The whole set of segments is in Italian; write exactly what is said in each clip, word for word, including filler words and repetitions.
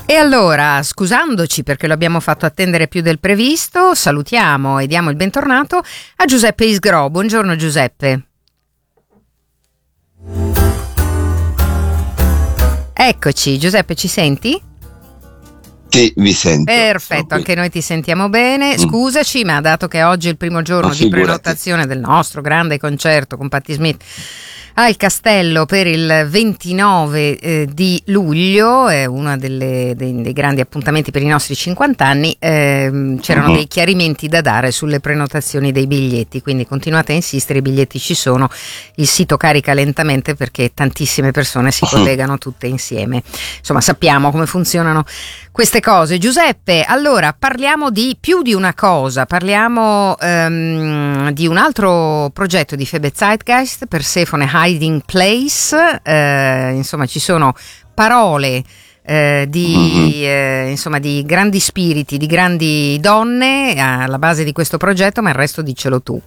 E allora, scusandoci perché lo abbiamo fatto attendere più del previsto, salutiamo e diamo il bentornato a Giuseppe Isgrò. Buongiorno Giuseppe. Eccoci, Giuseppe, ci senti? Sì, vi sento. Perfetto, anche noi ti sentiamo bene. Scusaci, ma dato che oggi è il primo giorno Ma di figurati. prenotazione del nostro grande concerto con Patti Smith al Castello per il ventinove eh, di luglio, è uno delle, dei, dei grandi appuntamenti per i nostri cinquanta anni, ehm, c'erano Mhm. dei chiarimenti da dare sulle prenotazioni dei biglietti, quindi continuate a insistere, i biglietti ci sono, il sito carica lentamente perché tantissime persone si collegano tutte insieme. Insomma, sappiamo come funzionano queste cose. Giuseppe, allora parliamo di più di una cosa, parliamo ehm, di un altro progetto di Phoebe Zeitgeist, Persephone Hiding Place, eh, insomma ci sono parole eh, di, eh, insomma, di grandi spiriti, di grandi donne alla base di questo progetto, ma il resto dicelo tu.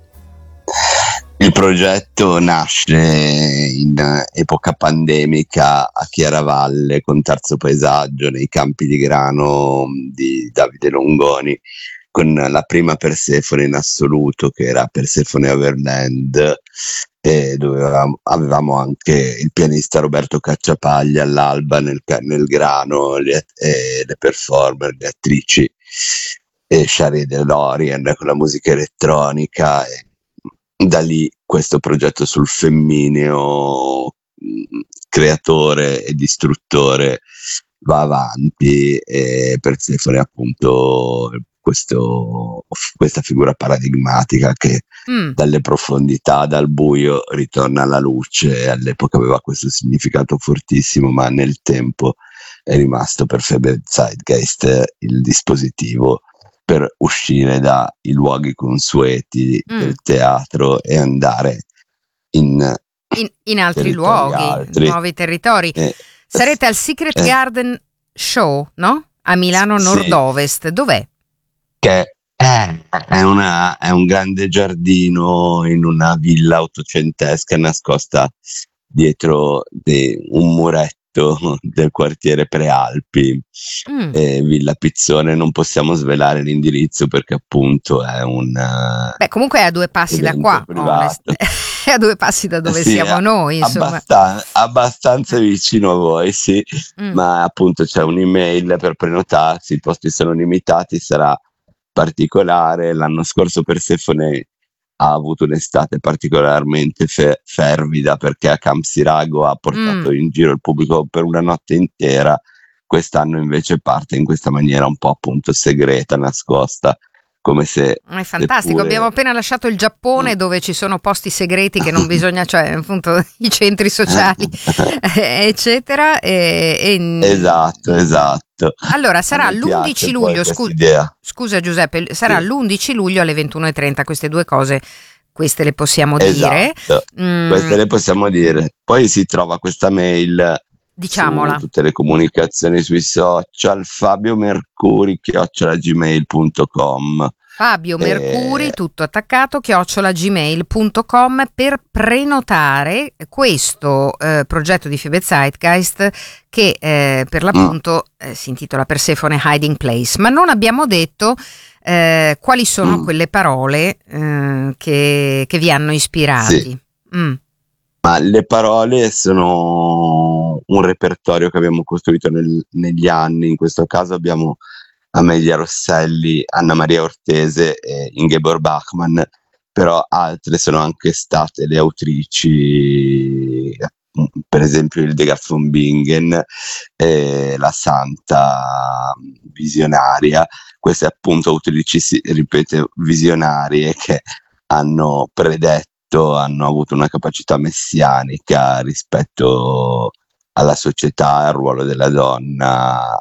Il progetto nasce in epoca pandemica a Chiaravalle con Terzo Paesaggio nei campi di grano di Davide Longoni, con la prima Persefone in assoluto che era Persefone Overland, e dove avevamo, avevamo anche il pianista Roberto Cacciapaglia all'alba nel, ca- nel grano, le, e le performer, le attrici e Shari DeLorean con la musica elettronica. E da lì questo progetto sul femmineo mh, creatore e distruttore va avanti, e Persefone appunto questo, questa figura paradigmatica che Mm. dalle profondità, dal buio ritorna alla luce. All'epoca aveva questo significato fortissimo, ma nel tempo è rimasto per Phoebe Zeitgeist il dispositivo per uscire dai luoghi consueti Mm. del teatro e andare in, In, in altri territori luoghi, altri. nuovi territori. Eh, Sarete al Secret eh, Garden Show, no? A Milano sì. Nord-Ovest. Dov'è? che è, è una- è un grande giardino in una villa ottocentesca nascosta dietro de- un muretto del quartiere Prealpi, Mm. eh, Villa Pizzone. Non possiamo svelare l'indirizzo perché appunto è un eh, Beh, comunque è a due passi da evento qua, privato. Honest. È a due passi da dove Sì, siamo è noi, insomma. abbastan- abbastanza vicino a voi, sì, Mm. ma appunto c'è un'email per prenotarsi, i posti sono limitati, sarà particolare. L'anno scorso Persefone ha avuto un'estate particolarmente fe- fervida perché a Camp Sirago ha portato Mm. in giro il pubblico per una notte intera. Quest'anno invece parte in questa maniera un po' appunto segreta, nascosta, come se È fantastico, seppure- abbiamo appena lasciato il Giappone dove ci sono posti segreti che non bisogna, cioè appunto i centri sociali, eh, eccetera. E, e- Esatto, esatto. Allora A sarà me l'undici piace poi luglio, questa scu- idea. scusa Giuseppe, sarà Sì. l'undici luglio alle ventuno e trenta, queste due cose, queste le possiamo dire. Esatto, Mm, queste le possiamo dire. Poi si trova questa mail diciamola. su tutte le comunicazioni sui social, Fabio Mercuri chiocciola gmail punto com. Fabio Mercuri, Eh, tutto attaccato, chiocciola gmail punto com per prenotare questo eh, progetto di Phoebe Zeitgeist che eh, per l'appunto eh, si intitola Persephone Hiding Place, ma non abbiamo detto eh, quali sono Mm. quelle parole eh, che, che vi hanno ispirati. Sì. Mm. Ma le parole sono un repertorio che abbiamo costruito nel- negli anni. In questo caso abbiamo Amelia Rosselli, Anna Maria Ortese e Ingeborg Bachmann, però altre sono anche state le autrici, per esempio Hildegard von Bingen, eh, la Santa visionaria. Queste appunto autrici, si ripete, visionarie che hanno predetto, hanno avuto una capacità messianica rispetto alla società, al ruolo della donna,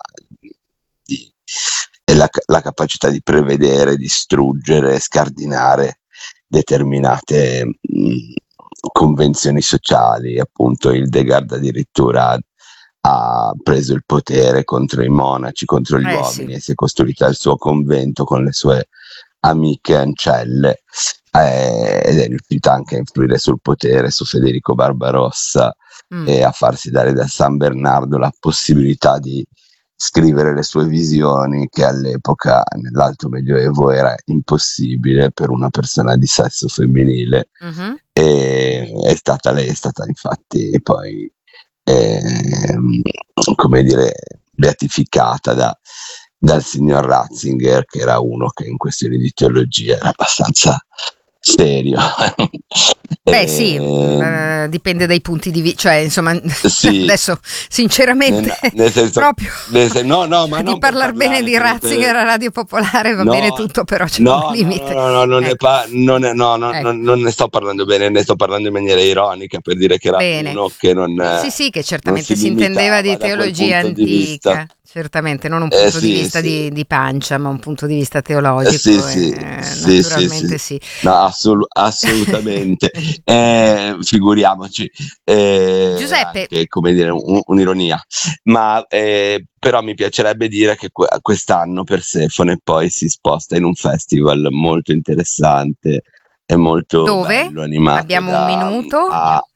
di- e la, la capacità di prevedere, distruggere, scardinare determinate mh, convenzioni sociali. Appunto Hildegard addirittura ha preso il potere contro i monaci, contro gli Eh, uomini, sì. e si è costruita il suo convento con le sue amiche ancelle, eh, ed è riuscita anche a influire sul potere, su Federico Barbarossa, Mm. e a farsi dare da San Bernardo la possibilità di scrivere le sue visioni, che all'epoca nell'Alto Medioevo era impossibile per una persona di sesso femminile. Mhm. E è stata lei, è stata infatti poi ehm, come dire, beatificata da, dal signor Ratzinger, che era uno che in questioni di teologia era abbastanza serio. Beh sì, Ehm, eh, dipende dai punti di vista, cioè insomma sì, adesso sinceramente nel, nel senso, proprio nel sen- no, no, ma di non per parlare bene parlare, di sono Ratzinger per, a Radio Popolare va bene no, tutto, però c'è un no, no, no, limite. no, no, non ne, Ecco, pa- non ne- no, no, ecco, non- non ne sto parlando bene, ne sto parlando in maniera ironica per dire che era bene. uno che non, Sì, eh, sì, che non certamente si si intendeva di limitava da quel teologia punto di vista. antica, certamente non un Eh punto di sì, vista sì. di, di pancia, ma un punto di vista Eh, sì, teologico, sì, eh, sì, sì, naturalmente sì. sì. No, assolut- assolutamente. Eh, figuriamoci, eh, Giuseppe, anche come dire, un- un'ironia. Ma eh, però mi piacerebbe dire che que- quest'anno Persefone poi si sposta in un festival molto interessante e molto dove? bello, animato Abbiamo un da minuto? a,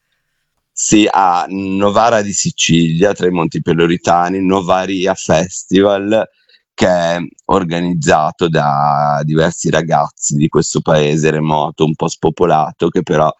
sì, a Novara di Sicilia, tra i Monti Peloritani, Novaria Festival, che è organizzato da diversi ragazzi di questo paese remoto, un po' spopolato, che però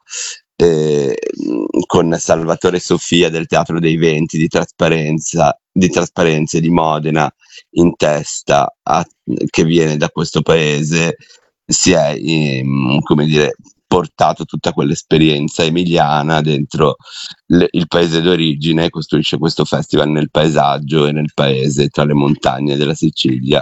eh, con Salvatore Sofia del Teatro dei Venti di Trasparenza, di Trasparenze di Modena in testa, a- che viene da questo paese, si è, ehm, come dire, portato tutta quell'esperienza emiliana dentro le- il paese d'origine e costruisce questo festival nel paesaggio e nel paese, tra le montagne della Sicilia.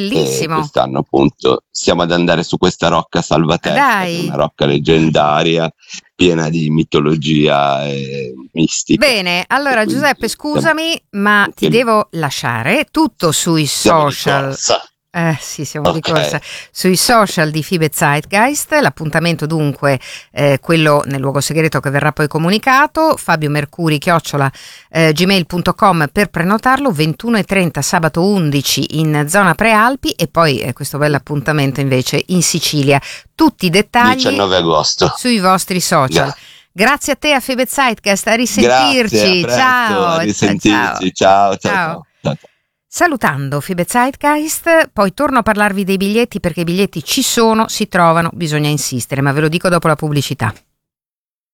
E Bellissimo. quest'anno appunto stiamo ad andare su questa rocca Salvatesta, che è una Dai. rocca leggendaria, piena di mitologia e mistica. Bene, E allora Giuseppe, quindi siamo, scusami, ma ti anche- devo lasciare tutto sui siamo di social. corsa. Eh sì, siamo di corsa. Ok, Sui social di Fibe Zeitgeist, l'appuntamento dunque eh, quello nel luogo segreto che verrà poi comunicato, Fabio Mercuri chiocciola eh, gmail punto com per prenotarlo, ventuno e trenta sabato undici in zona Prealpi e poi eh, questo bel appuntamento invece in Sicilia. Tutti i dettagli diciannove agosto. sui vostri social. Gra- Grazie a te, a Fibe Zeitgeist, a Grazie, a risentirci. presto, a Ciao, ciao, ciao. risentirci. Ciao, ciao, Ciao. ciao. Ciao, ciao. Salutando Fibe Zeitgeist, poi torno a parlarvi dei biglietti perché i biglietti ci sono, si trovano, bisogna insistere, ma ve lo dico dopo la pubblicità.